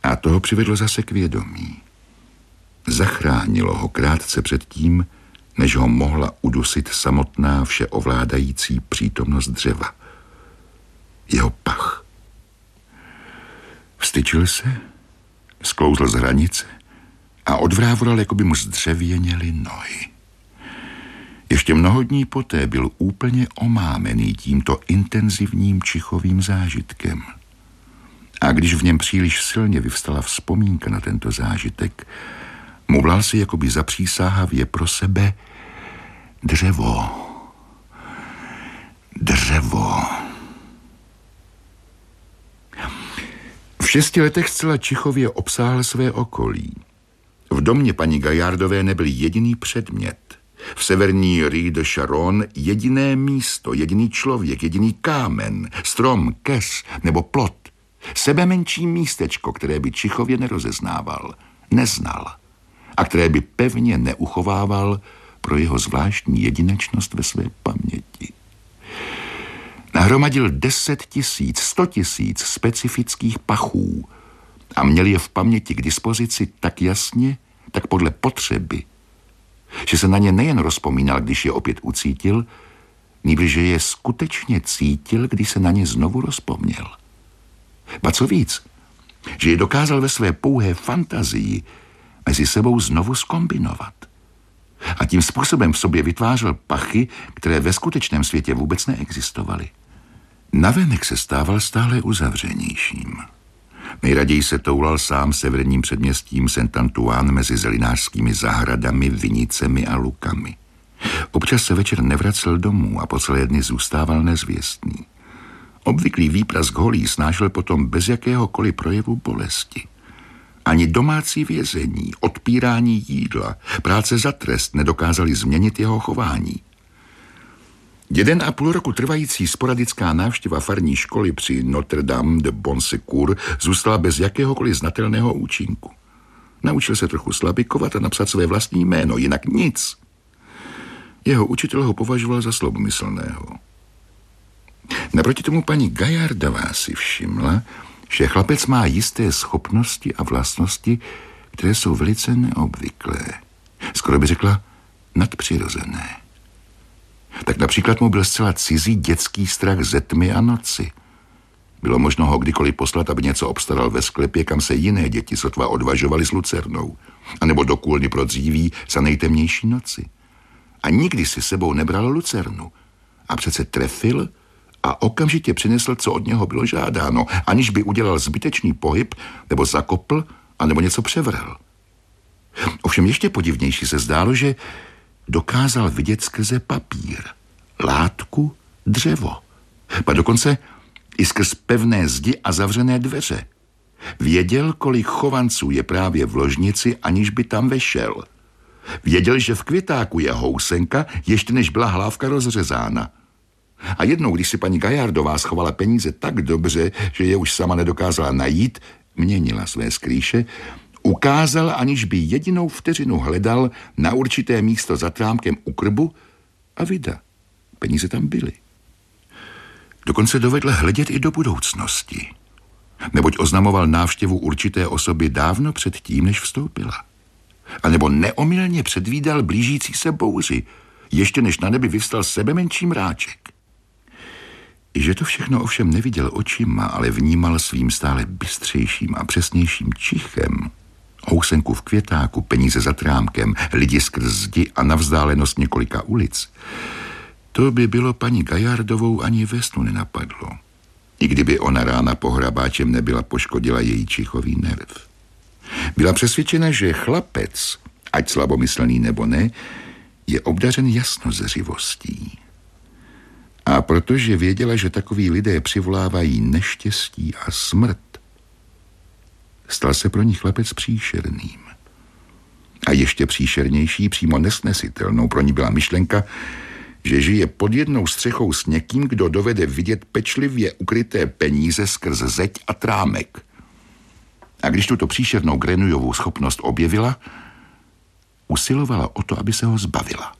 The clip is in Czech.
A to ho přivedlo zase k vědomí. Zachránilo ho krátce předtím, než ho mohla udusit samotná všeovládající přítomnost dřeva. Jeho pach. Vstyčil se, sklouzl z hranice a odvrávoral, jako by mu zdřevěněly nohy. Ještě mnoho dní poté byl úplně omámený tímto intenzivním čichovým zážitkem. A když v něm příliš silně vyvstala vzpomínka na tento zážitek, mluvil si jakoby zapřísáhavě pro sebe: dřevo. Dřevo. V 6 letech zcela čichově obsáhl své okolí. V domě paní Gaillardové nebyl jediný předmět. V severní Rue de Charonne jediné místo, jediný člověk, jediný kámen, strom, kes nebo plot. Sebemenší místečko, které by čichově nerozeznával, neznal a které by pevně neuchovával pro jeho zvláštní jedinečnost ve své paměti. Nahromadil 10 000, 100 000 specifických pachů a měl je v paměti k dispozici tak jasně, tak podle potřeby, že se na ně nejen rozpomínal, když je opět ucítil, nýbrž že je skutečně cítil, když se na ně znovu rozpomněl. Ba co víc, že je dokázal ve své pouhé fantazii mezi sebou znovu zkombinovat. A tím způsobem v sobě vytvářel pachy, které ve skutečném světě vůbec neexistovaly. Navenek se stával stále uzavřenějším. Nejraději se toulal sám severním předměstím Saint-Antoine mezi zelinářskými zahradami, vinicemi a lukami. Občas se večer nevracel domů a po celé dny zůstával nezvěstný. Obvyklý výprask holí snášel potom bez jakéhokoliv projevu bolesti. Ani domácí vězení, odpírání jídla, práce za trest nedokázali změnit jeho chování. 1,5 roku trvající sporadická návštěva farní školy při Notre-Dame de Bonsecours zůstala bez jakéhokoliv znatelného účinku. Naučil se trochu slabikovat a napsat své vlastní jméno, jinak nic. Jeho učitel ho považoval za slabomyslného. Naproti tomu paní Gaillardová si všimla, že chlapec má jisté schopnosti a vlastnosti, které jsou velice neobvyklé. Skoro by řekla nadpřirozené. Tak například mu byl zcela cizí dětský strach ze tmy a noci. Bylo možno ho kdykoliv poslat, aby něco obstaral ve sklepě, kam se jiné děti sotva odvažovaly s lucernou, anebo do kůlny pro dříví za nejtemnější noci. A nikdy si sebou nebral lucernu. A přece trefil a okamžitě přinesl, co od něho bylo žádáno, aniž by udělal zbytečný pohyb, nebo zakopl, anebo něco převrhl. Ovšem ještě podivnější se zdálo, že dokázal vidět skrze papír, látku, dřevo. Pa dokonce i skrz pevné zdi a zavřené dveře. Věděl, kolik chovanců je právě v ložnici, aniž by tam vešel. Věděl, že v květáku je housenka, ještě než byla hlávka rozřezána. A jednou, když si paní Gaillardová schovala peníze tak dobře, že je už sama nedokázala najít, měnila své skrýše, ukázal, aniž by jedinou vteřinu hledal, na určité místo za trámkem u krbu a vida. Peníze tam byly. Dokonce dovedl hledět i do budoucnosti. Neboť oznamoval návštěvu určité osoby dávno předtím, než vstoupila. A nebo neomylně předvídal blížící se bouři, ještě než na nebi vyvstal sebemenší mráček. I že to všechno ovšem neviděl očima, ale vnímal svým stále bystřejším a přesnějším čichem. Housenku v květáku, peníze za trámkem, lidi skrz zdi a na vzdálenost několika ulic. To by bylo paní Gaillardovou ani ve snu nenapadlo. I kdyby ona rána pohrabáčem nebyla, poškodila její čichový nerv. Byla přesvědčena, že chlapec, ať slabomyslný nebo ne, je obdařen jasnozřivostí. A protože věděla, že takoví lidé přivolávají neštěstí a smrt, stal se pro ní chlapec příšerným. A ještě příšernější, přímo nesnesitelnou pro ní byla myšlenka, že žije pod jednou střechou s někým, kdo dovede vidět pečlivě ukryté peníze skrz zeď a trámek. A když tuto příšernou Grenouillovou schopnost objevila, usilovala o to, aby se ho zbavila.